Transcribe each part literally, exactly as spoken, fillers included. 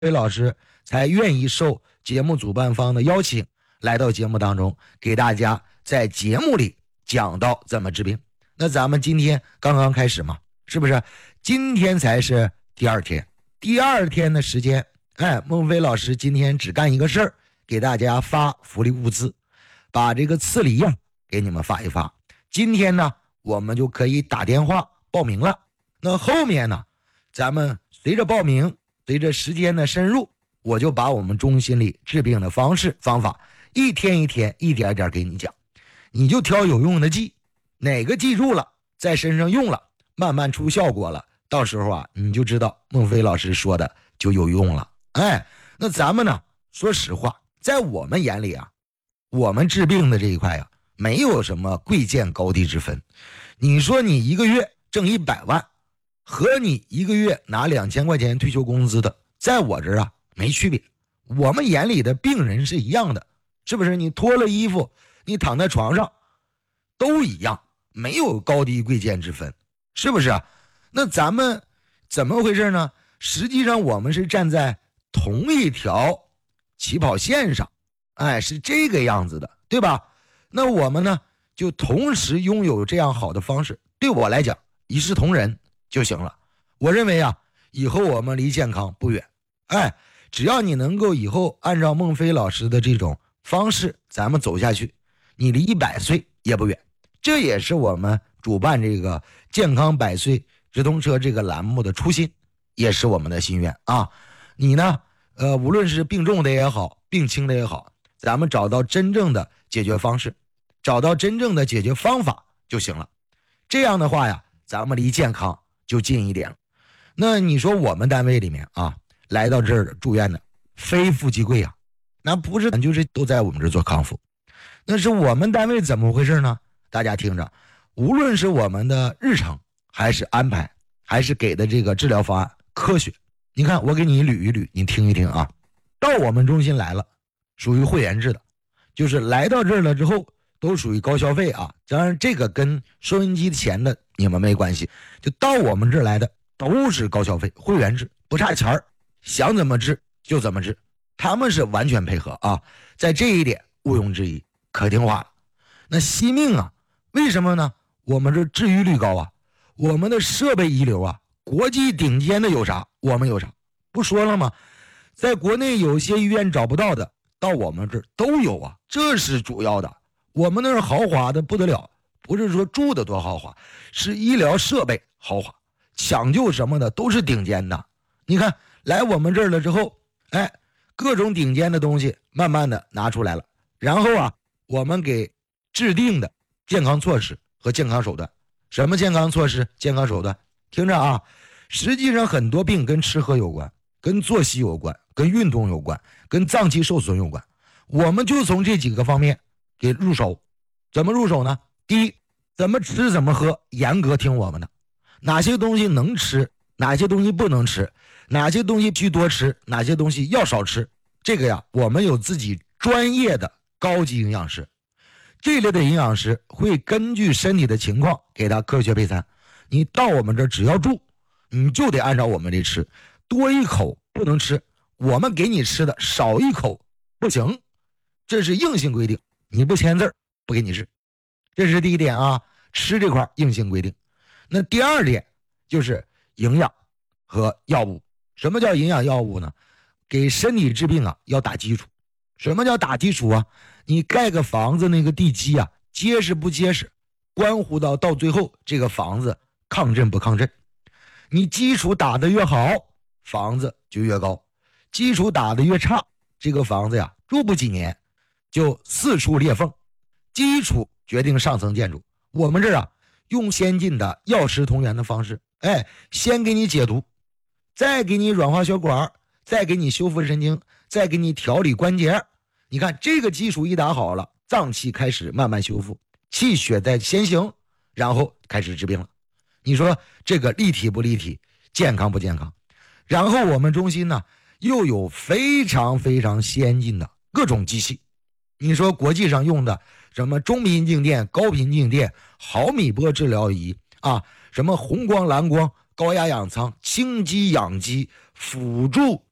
飞老师才愿意受节目主办方的邀请，来到节目当中，给大家在节目里讲到怎么治病。那咱们今天刚刚开始嘛，是不是？今天才是第二天，第二天的时间，哎，孟非老师今天只干一个事儿，给大家发福利物资，把这个赐礼样给你们发一发。今天呢，我们就可以打电话报名了。那后面呢，咱们随着报名，随着时间的深入，我就把我们中心里治病的方式方法一天一天一点点给你讲，你就挑有用的记，哪个记住了在身上用了，慢慢出效果了，到时候啊你就知道孟非老师说的就有用了。哎，那咱们呢，说实话，在我们眼里啊，我们治病的这一块啊，没有什么贵贱高低之分。你说你一个月挣一百万和你一个月拿两千块钱退休工资的，在我这儿啊没区别。我们眼里的病人是一样的，是不是？你脱了衣服，你躺在床上都一样，没有高低贵贱之分，是不是？那咱们怎么回事呢？实际上我们是站在同一条起跑线上，哎，是这个样子的，对吧？那我们呢就同时拥有这样好的方式，对我来讲一视同仁就行了。我认为啊，以后我们离健康不远，哎，只要你能够以后按照孟非老师的这种方式咱们走下去，你离一百岁也不远。这也是我们主办这个健康百岁直通车这个栏目的初心，也是我们的心愿啊。你呢呃，无论是病重的也好，病轻的也好，咱们找到真正的解决方式，找到真正的解决方法就行了。这样的话呀，咱们离健康就近一点了。那你说我们单位里面啊，来到这儿住院的非富即贵啊，那不是就是都在我们这做康复。那是我们单位怎么回事呢？大家听着，无论是我们的日程还是安排，还是给的这个治疗方案科学。你看我给你捋一捋，你听一听啊。到我们中心来了，属于会员制的，就是来到这儿了之后都属于高消费啊。当然这个跟收音机钱的你们没关系，就到我们这儿来的都是高消费会员制，不差钱儿，想怎么治就怎么治，他们是完全配合啊，在这一点毋庸置疑，可听话了。那惜命啊，为什么呢？我们这治愈率高啊，我们的设备一流啊，国际顶尖的有啥我们有啥，不说了吗？在国内有些医院找不到的，到我们这儿都有啊，这是主要的。我们那儿豪华的不得了，不是说住的多豪华，是医疗设备豪华，抢救什么的都是顶尖的。你看来我们这儿了之后，哎，各种顶尖的东西慢慢的拿出来了，然后啊，我们给制定的健康措施和健康手段。什么健康措施健康手段？听着啊，实际上很多病跟吃喝有关，跟作息有关，跟运动有关，跟脏器受损有关。我们就从这几个方面给入手。怎么入手呢？第一，怎么吃怎么喝严格听我们的，哪些东西能吃，哪些东西不能吃，哪些东西需多吃，哪些东西要少吃，这个呀我们有自己专业的高级营养师，这类的营养师会根据身体的情况给他科学配餐。你到我们这只要住，你就得按照我们这吃，多一口不能吃，我们给你吃的少一口不行，这是硬性规定，你不签字不给你吃。这是第一点啊，吃这块硬性规定。那第二点就是营养和药物。什么叫营养药物呢？给身体治病啊要打基础。什么叫打基础啊？你盖个房子那个地基啊结实不结实，关乎到到最后这个房子抗震不抗震。你基础打得越好，房子就越高；基础打得越差，这个房子呀住不几年就四处裂缝。基础决定上层建筑。我们这儿啊用先进的药食同源的方式，哎，先给你解毒，再给你软化血管，再给你修复神经，再给你调理关节。你看这个基础一打好了，脏器开始慢慢修复，气血在先行，然后开始治病了。你说这个立体不立体，健康不健康？然后我们中心呢又有非常非常先进的各种机器。你说国际上用的什么中频静电、高频静电、毫米波治疗仪啊，什么红光蓝光、高压氧舱、清肌养肌、辅助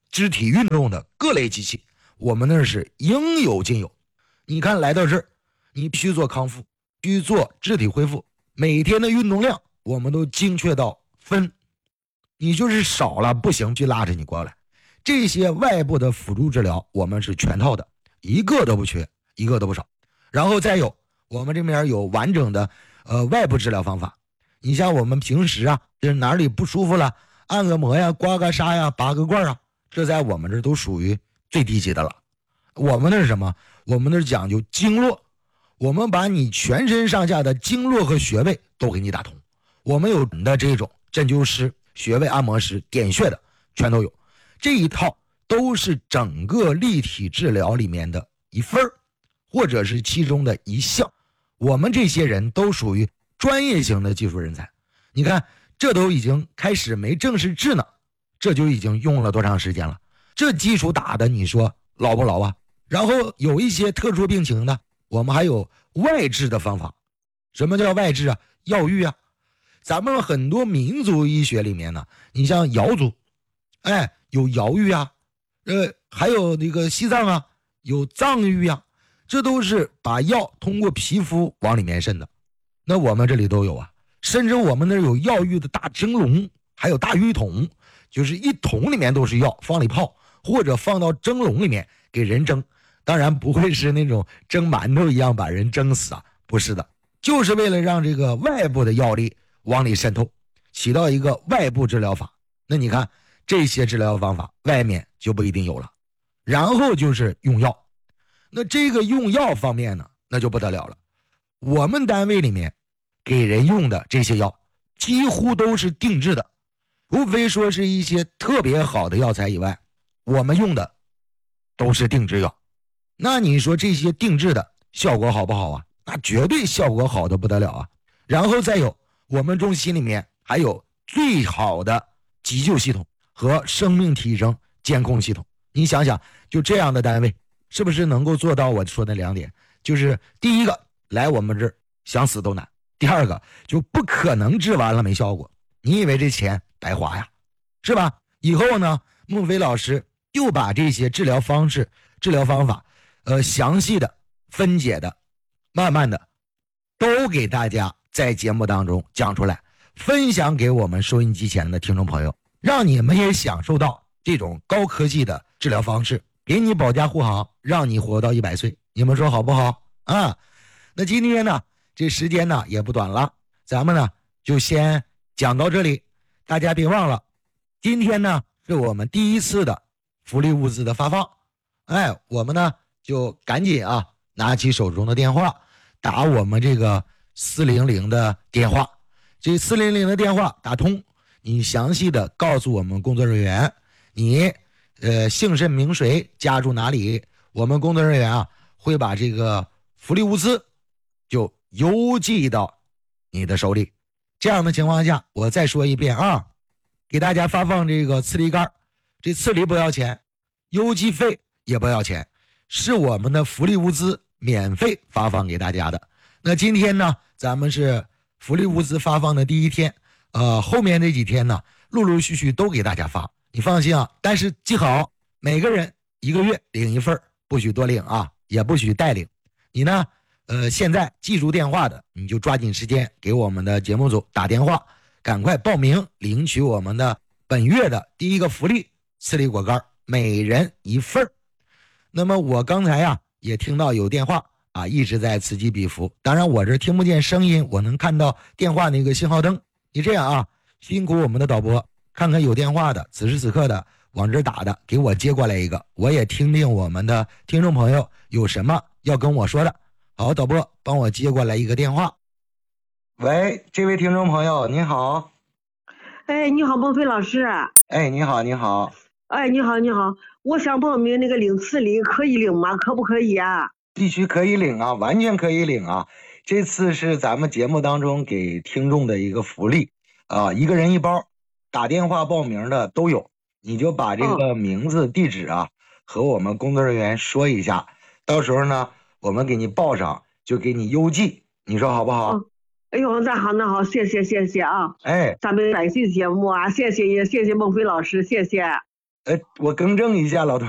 肢体运动的各类机器，我们那是应有尽有。你看来到这儿，你必须做康复，必须做肢体恢复，每天的运动量我们都精确到分，你就是少了不行，就拉着你过来。这些外部的辅助治疗我们是全套的，一个都不缺，一个都不少。然后再有我们这边有完整的呃外部治疗方法。你像我们平时啊，就是哪里不舒服了，按个摩呀，刮个痧呀，拔个罐啊，这在我们这都属于最低级的了。我们那是什么？我们那是讲究经络，我们把你全身上下的经络和穴位都给你打通。我们有的这种针灸师、穴位按摩师、点穴的全都有，这一套都是整个立体治疗里面的一份儿，或者是其中的一项。我们这些人都属于专业型的技术人才。你看这都已经开始没正式治呢，这就已经用了多长时间了，这基础打的你说牢不牢啊？然后有一些特殊病情呢，我们还有外治的方法。什么叫外治啊？药浴啊。咱们很多民族医学里面呢，你像瑶族，哎，有瑶浴啊，呃，还有那个西藏啊，有藏浴啊，这都是把药通过皮肤往里面渗的。那我们这里都有啊，甚至我们那有药浴的大蒸笼，还有大浴桶，就是一桶里面都是药，放里泡，或者放到蒸笼里面给人蒸。当然不会是那种蒸馒头一样把人蒸死啊，不是的，就是为了让这个外部的药力往里渗透，起到一个外部治疗法。那你看这些治疗方法外面就不一定有了。然后就是用药，那这个用药方面呢，那就不得了了。我们单位里面给人用的这些药几乎都是定制的，无非说是一些特别好的药材以外，我们用的都是定制药。那你说这些定制的效果好不好啊？那绝对效果好的不得了啊。然后再有我们中心里面还有最好的急救系统和生命体征监控系统。你想想就这样的单位是不是能够做到我说的两点？就是第一个来我们这儿想死都难，第二个就不可能治完了没效果，你以为这钱白花呀，是吧？以后呢，孟非老师又把这些治疗方式治疗方法呃，详细的分解的慢慢的都给大家在节目当中讲出来，分享给我们收音机前的听众朋友，让你们也享受到这种高科技的治疗方式，给你保驾护航，让你活到一百岁。你们说好不好啊？那今天呢，这时间呢也不短了，咱们呢就先讲到这里。大家别忘了，今天呢是我们第一次的福利物资的发放。哎，我们呢就赶紧啊拿起手中的电话，打我们这个四零零的电话。这四零零的电话打通，你详细的告诉我们工作人员，你呃姓甚名谁，家住哪里，我们工作人员啊会把这个福利物资就邮寄到你的手里。这样的情况下，我再说一遍啊，给大家发放这个刺梨干，这刺梨不要钱，邮寄费也不要钱，是我们的福利物资免费发放给大家的。那今天呢，咱们是福利物资发放的第一天，呃，后面那几天呢，陆陆续续都给大家发，你放心啊。但是记好，每个人一个月领一份，不许多领啊，也不许代领。你呢，呃，现在记住电话的，你就抓紧时间给我们的节目组打电话，赶快报名领取我们的本月的第一个福利刺梨果干，每人一份。那么我刚才啊也听到有电话啊一直在此起彼伏，当然我这听不见声音，我能看到电话那个信号灯。你这样啊，辛苦我们的导播，看看有电话的此时此刻的往这打的，给我接过来一个，我也听听我们的听众朋友有什么要跟我说的。好，导播帮我接过来一个电话。喂，这位听众朋友您好。 哎，你好，孟非老师。 哎，你好，你好。 哎，你好，你好，我想报名那个领刺梨，可以领吗？可不可以啊？ 必须可以领啊，完全可以领啊！这次是咱们节目当中给听众的一个福利啊，一个人一包，打电话报名的都有，你就把这个名字、地址啊和我们工作人员说一下，到时候呢，我们给你报上，就给你邮寄，你说好不好？ 哦、哎呦，那好，那好，谢谢，谢谢啊！ 哎， 咱们百岁节目啊，谢谢也谢谢孟非老师，谢谢。 呃，我更正一下，老头。